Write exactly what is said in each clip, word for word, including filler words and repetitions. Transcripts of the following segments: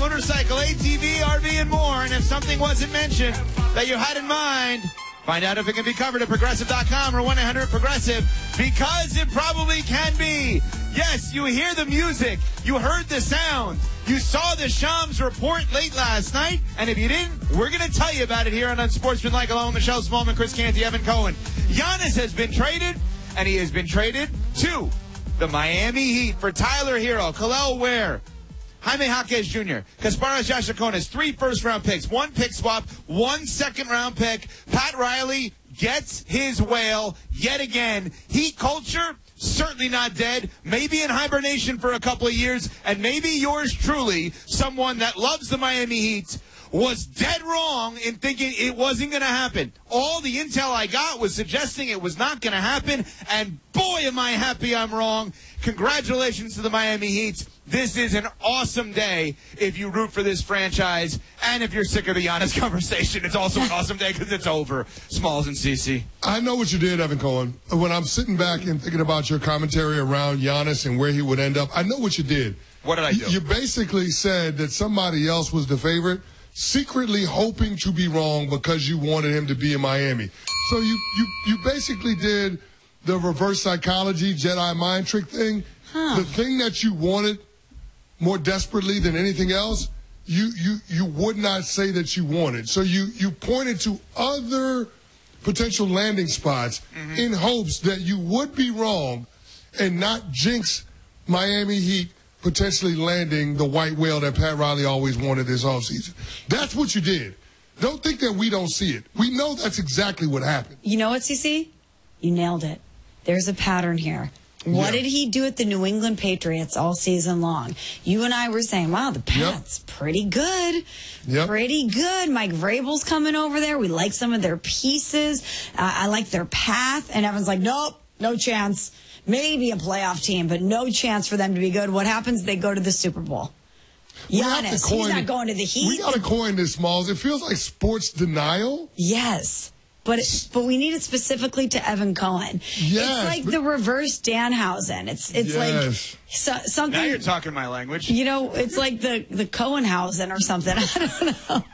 motorcycle, A T V, R V, and more. And if something wasn't mentioned that you had in mind, find out if it can be covered at Progressive dot com or one eight hundred Progressive, because it probably can be. Yes, you hear the music. You heard the sound. You saw the Shams report late last night. And if you didn't, we're going to tell you about it here on Unsportsmanlike, along with Michelle Smallman, Chris Canty, Evan Cohen. Giannis has been traded, and he has been traded to the Miami Heat for Tyler Hero, Khalil Ware, Jaime Jaquez Junior, Kasparas Jasikonis, three first-round picks, one pick swap, one second-round pick. Pat Riley gets his whale yet again. Heat culture, certainly not dead. Maybe in hibernation for a couple of years. And maybe yours truly, someone that loves the Miami Heat, was dead wrong in thinking it wasn't going to happen. All the intel I got was suggesting it was not going to happen. And boy, am I happy I'm wrong. Congratulations to the Miami Heat. This is an awesome day if you root for this franchise. And if you're sick of the Giannis conversation, it's also an awesome day because it's over. Smalls and Cece. I know what you did, Evan Cohen. When I'm sitting back and thinking about your commentary around Giannis and where he would end up, I know what you did. What did I do? You basically said that somebody else was the favorite, secretly hoping to be wrong because you wanted him to be in Miami. So you, you, you basically did the reverse psychology, Jedi mind trick thing. Huh. The thing that you wanted more desperately than anything else, you, you, you would not say that you wanted. So you, you pointed to other potential landing spots mm-hmm. in hopes that you would be wrong and not jinx Miami Heat potentially landing the white whale that Pat Riley always wanted this offseason. That's what you did. Don't think that we don't see it. We know that's exactly what happened. You know what, C C? You nailed it. There's a pattern here. What yeah. did he do at the New England Patriots all season long? You and I were saying, wow, the Pats, yep. pretty good. Yep. Pretty good. Mike Vrabel's coming over there. We like some of their pieces. Uh, I like their path. And Evan's like, nope, no chance. Maybe a playoff team, but no chance for them to be good. What happens? They go to the Super Bowl. Giannis, coin, he's not going to the Heat. We got to coin this, Smalls. It feels like sports denial. Yes. But it, but we need it specifically to Evan Cohen. Yes, it's like the reverse Danhausen. It's it's yes. like so, something. Now you're talking my language. You know, it's like the the Cohenhausen or something. I don't know.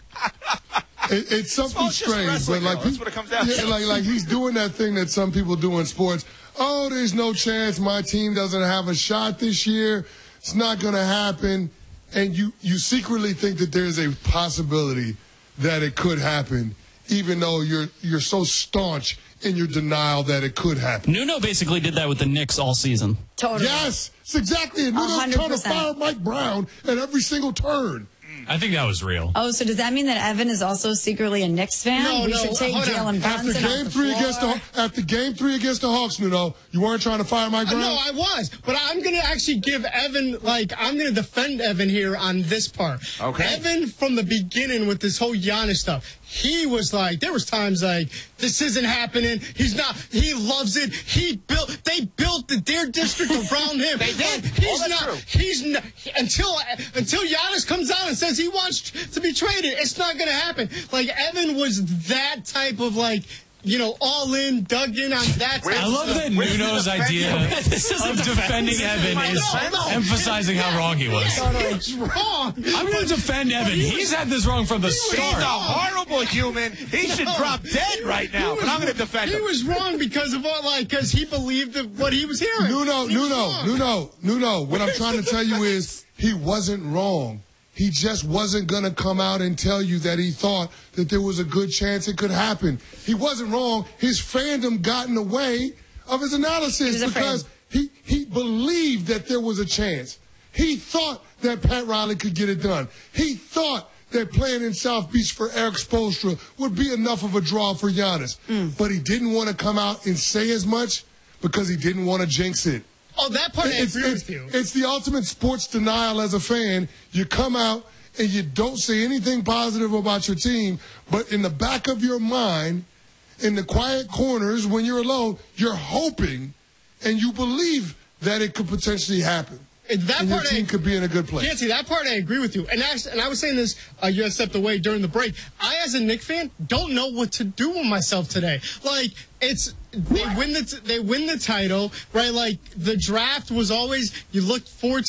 It, it's something strange, but like that's what it comes down yeah, to. like like he's doing that thing that some people do in sports. Oh, there's no chance my team doesn't have a shot this year. It's not going to happen, and you you secretly think that there's a possibility that it could happen, even though you're you're so staunch in your denial that it could happen. Nuno basically did that with the Knicks all season. Totally. Yes, it's exactly it. Nuno's trying to fire Mike Brown at every single turn. I think that was real. Oh, so does that mean that Evan is also secretly a Knicks fan? No, we no, should take Jalen After Brunson game off the three floor. against the after game three against the Hawks, Nuno, you weren't trying to fire Mike Brown. Uh, no, I was, but I'm gonna actually give Evan like I'm gonna defend Evan here on this part. Okay. Evan from the beginning with this whole Giannis stuff, he was like, there was times like this isn't happening. He's not. He loves it. He built. They built the Dare District around him. They did. He's Oh, that's not. true. He's not until until Giannis comes out and says he wants to be traded. It's not gonna happen. Like Evan was that type of like. You know, all in, dug in on that. Type I love of that stuff. Nuno's idea of defending Evan is No, no. emphasizing how wrong he was. He's wrong. I'm going to defend Evan. He's had this wrong from the He's a start. horrible human. He should drop dead right now, He but was- I'm going to defend He him. was wrong because of what, like, because he believed that what he was hearing. Nuno, He was Nuno, wrong. Nuno, Nuno. What I'm trying to tell you is he wasn't wrong. He just wasn't going to come out and tell you that he thought that there was a good chance it could happen. He wasn't wrong. His fandom got in the way of his analysis He was because he, he believed that there was a chance. He thought that Pat Riley could get it done. He thought that playing in South Beach for Eric Spoelstra would be enough of a draw for Giannis. Mm. But he didn't want to come out and say as much because he didn't want to jinx it. Oh, that part I It's, agree it's, with you. it's the ultimate sports denial as a fan. You come out and you don't say anything positive about your team, but in the back of your mind, in the quiet corners when you're alone, you're hoping and you believe that it could potentially happen. And that and your part I- team could be in a good place. Can't see that part. I agree with you, and I, and I was saying this. Uh, you had stepped away during the break. I, as a Knicks fan, don't know what to do with myself today. Like it's they win the t- they win the title, right? Like the draft was always you looked forward to.